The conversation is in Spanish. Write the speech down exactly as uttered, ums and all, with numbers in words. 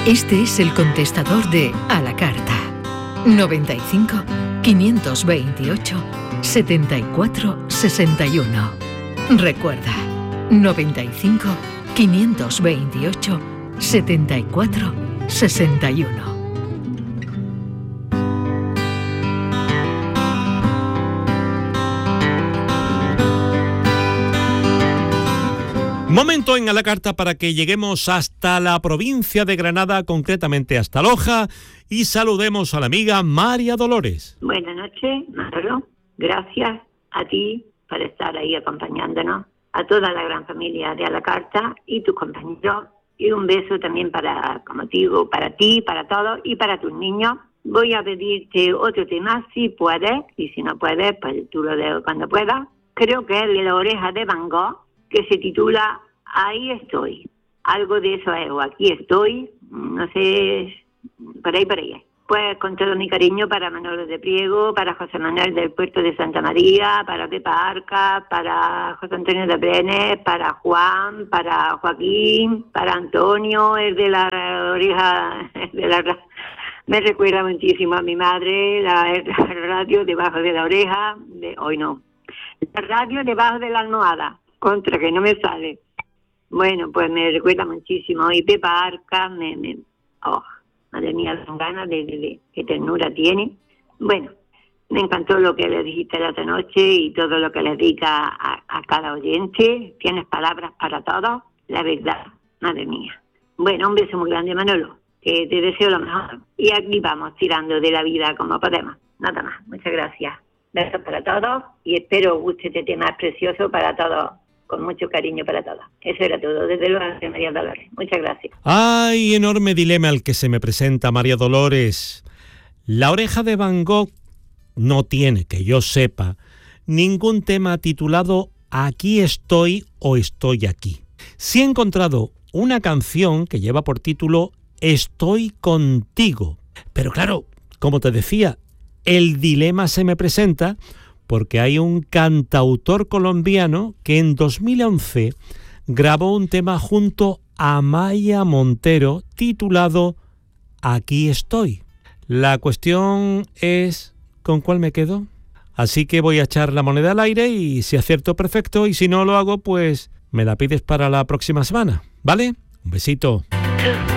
Este es el contestador de A la Carta. noventa y cinco, quinientos veintiocho, setenta y cuatro, sesenta y uno. Recuerda, noventa y cinco, quinientos veintiocho, setenta y cuatro, sesenta y uno. Momento en A la Carta para que lleguemos hasta la provincia de Granada, concretamente hasta Loja, y saludemos a la amiga María Dolores. Buenas noches, Manolo. Gracias a ti por estar ahí acompañándonos, a toda la gran familia de A la Carta y tus compañeros, y un beso también para, como digo, para ti, para todos y para tus niños. Voy a pedirte otro tema si puedes, y si no puedes, pues tú lo dejo cuando puedas. Creo que es de La Oreja de Van Gogh, que se titula Ahí estoy. Algo de eso es, o aquí estoy, no sé, por ahí, por ahí. Pues con todo mi cariño para Manolo de Priego, para José Manuel del Puerto de Santa María, para Pepa Arca, para José Antonio de Brenes, para Juan, para Joaquín, para Antonio, el de la oreja, de la, me recuerda muchísimo a mi madre, la, la radio debajo de la oreja, de, hoy no, la radio debajo de la almohada. Contra que no me sale. Bueno, pues me recuerda muchísimo. Y Pepa Arca, me, me oh, madre mía, son ganas de, de, de qué ternura tiene. Bueno, me encantó lo que le dijiste la otra noche y todo lo que le diga a, a cada oyente. Tienes palabras para todos, la verdad, madre mía. Bueno, un beso muy grande, Manolo, que te deseo lo mejor. Y aquí vamos, tirando de la vida como podemos. Nada más, muchas gracias. Besos para todos y espero os guste este tema precioso para todos. Con mucho cariño para todas. Eso era todo, desde luego, de María Dolores. Muchas gracias. ¡Ay, enorme dilema al que se me presenta María Dolores! La Oreja de Van Gogh no tiene, que yo sepa, ningún tema titulado Aquí estoy o estoy aquí. Sí he encontrado una canción que lleva por título Estoy contigo. Pero claro, como te decía, el dilema se me presenta porque hay un cantautor colombiano que en dos mil once grabó un tema junto a Maya Montero titulado Aquí estoy. La cuestión es ¿con cuál me quedo? Así que voy a echar la moneda al aire y si acierto perfecto y si no lo hago pues me la pides para la próxima semana, ¿vale? Un besito.